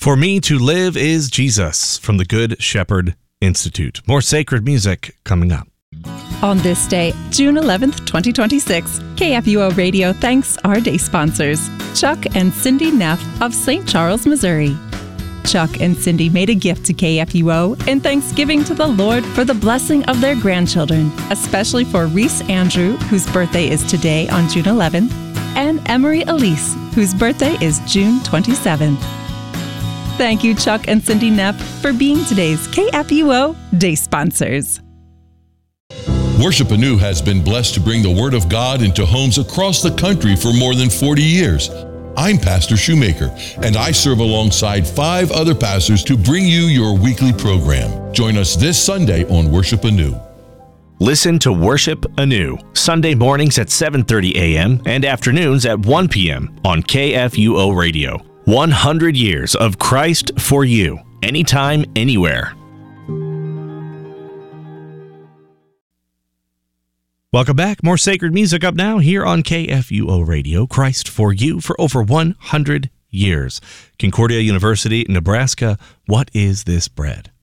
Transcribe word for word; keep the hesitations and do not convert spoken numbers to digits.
For Me to Live is Jesus from the Good Shepherd Institute. More sacred music coming up. On this day, June eleventh, twenty twenty-six, K F U O Radio thanks our day sponsors, Chuck and Cindy Neff of Saint Charles, Missouri. Chuck and Cindy made a gift to K F U O in thanksgiving to the Lord for the blessing of their grandchildren, especially for Reese Andrew, whose birthday is today on June eleventh, and Emery Elise, whose birthday is June twenty-seventh. Thank you, Chuck and Cindy Neff, for being today's K F U O Day sponsors. Worship Anew has been blessed to bring the Word of God into homes across the country for more than forty years. I'm Pastor Shoemaker, and I serve alongside five other pastors to bring you your weekly program. Join us this Sunday on Worship Anew. Listen to Worship Anew, Sunday mornings at seven thirty a.m. and afternoons at one p.m. on K F U O Radio. one hundred years of Christ for you, anytime, anywhere. Welcome back. More sacred music up now here on K F U O Radio. Christ for you for over one hundred years. Concordia University, Nebraska. What is this bread?